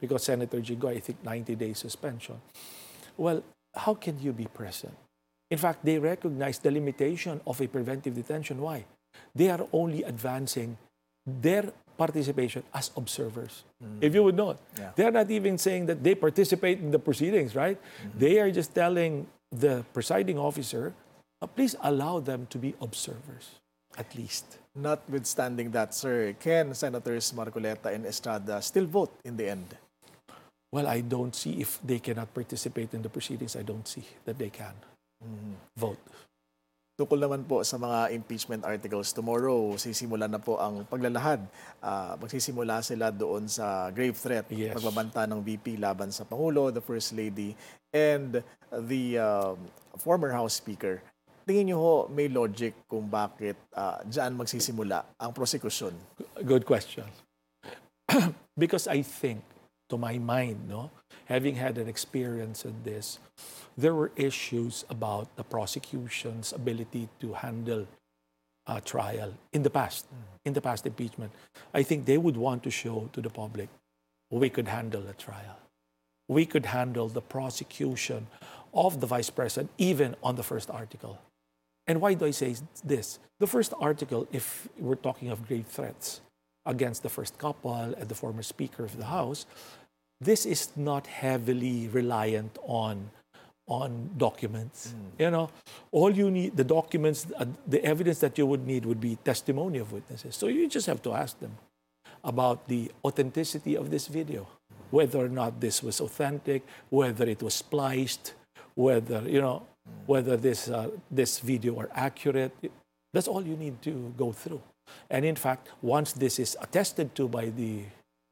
because Senator Jinggoy, I think 90-day suspension. Well, how can you be present? In fact, they recognize the limitation of a preventive detention. Why? They are only advancing their participation as observers. If you would know, they are not even saying that they participate in the proceedings, right? They are just telling the presiding officer, please allow them to be observers, at least. Notwithstanding that, sir, can Senators Marcoleta and Estrada still vote in the end? Well, I don't see if they cannot participate in the proceedings. I don't see that they can vote. Tukol naman po sa mga impeachment articles, tomorrow sisimula na po ang paglalahad. Magsisimula sila doon sa grave threat, pagbabanta ng VP laban sa Pangulo, the First Lady, and the former House Speaker. Tingin niyo ho, may logic kung bakit dyan magsisimula ang prosecution? Good question. Because I think, to my mind, having had an experience in this, there were issues about the prosecution's ability to handle a trial in the past impeachment. I think they would want to show to the public, we could handle a trial. We could handle the prosecution of the Vice President, even on the first article. And why do I say this? The first article, if we're talking of grave threats against the first couple and the former Speaker of the House, this is not heavily reliant on documents. All you need, the documents, the evidence that you would need would be testimony of witnesses. So you just have to ask them about the authenticity of this video, whether or not this was authentic, whether it was spliced, whether this video are accurate. That's all you need to go through. And in fact, once this is attested to by the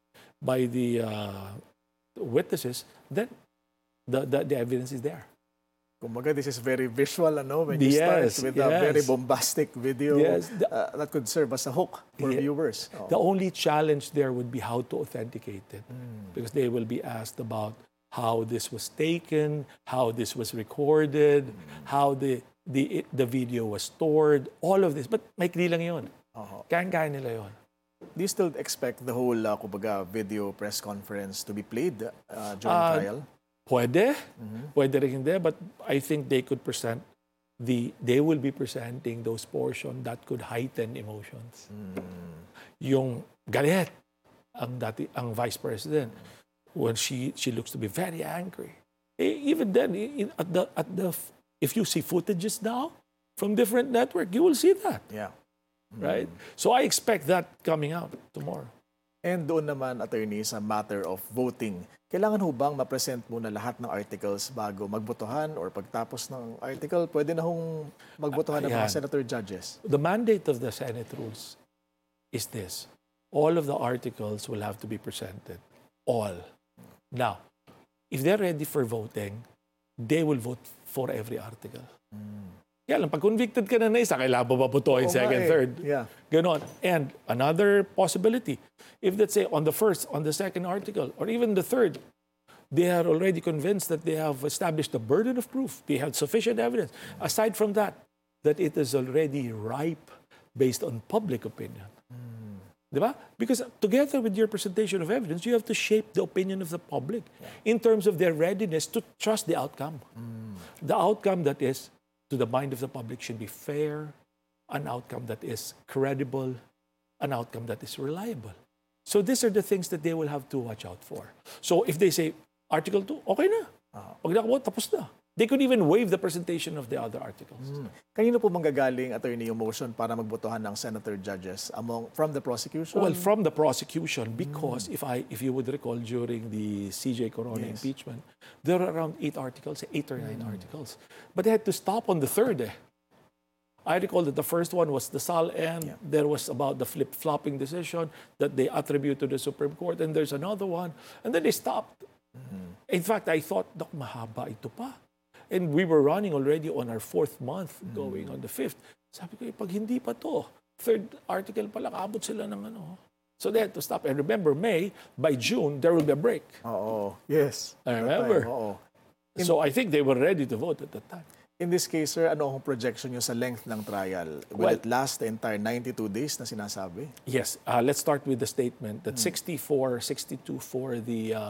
witnesses, then the evidence is there. Kumbaga, this is very visual, when you start with a very bombastic video that could serve as a hook for viewers. The only challenge there would be how to authenticate it, because they will be asked about how this was taken, how this was recorded, how the video was stored, all of this. But maikli lang yun. Kaya nila yun. Do you still expect the whole video press conference to be played during trial? Pwede. Pwede rin hindi. But I think they could they will be presenting those portions that could heighten emotions. Yung galit, ang Vice President, when she looks to be very angry. Even then, if you see footages now from different networks, you will see that. Yeah. Right? So I expect that coming out tomorrow. And doon naman, attorney, sa matter of voting, kailangan ho bang ma-present muna lahat ng articles bago magbotohan or pagtapos ng article, pwede na hong magbotohan ng mga senator judges? The mandate of the Senate rules is this. All of the articles will have to be presented. All. Now, if they're ready for voting, they will vote for every article. Kaya lang, pag convicted ka na isa, kailangan pa botohin second, third. Yeah. Ganon. And another possibility, if let's say on the first, on the second article, or even the third, they are already convinced that they have established the burden of proof. They have sufficient evidence. Aside from that it is already ripe based on public opinion. Diba? Because together with your presentation of evidence, you have to shape the opinion of the public in terms of their readiness to trust the outcome. The outcome that is, to the mind of the public, should be fair, an outcome that is credible, an outcome that is reliable. So these are the things that they will have to watch out for. So if they say, Article 2, okay na. Pag nakaboto, tapos na. They could even waive the presentation of the other articles. Kanino po manggagaling, attorney, yung motion para magbotohan ng senator judges from the prosecution? Well, from the prosecution, because if you would recall, during the CJ Corona impeachment, there were around 8 or 9 articles. But they had to stop on the third. I recall that the first one was the SAL, and there was about the flip-flopping decision that they attribute to the Supreme Court, and there's another one, and then they stopped. In fact, I thought, mahaba ito pa. And we were running already on our 4th month, going on the 5th. Sabi ko, pag hindi pa to, third article pa lang, abot sila ng ano. So they had to stop. And remember, by June, there will be a break. Yes. I remember. So I think they were ready to vote at that time. In this case, sir, ano ang projection nyo sa length ng trial? Will it last the entire 92 days na sinasabi? Yes. Let's start with the statement that 62 for the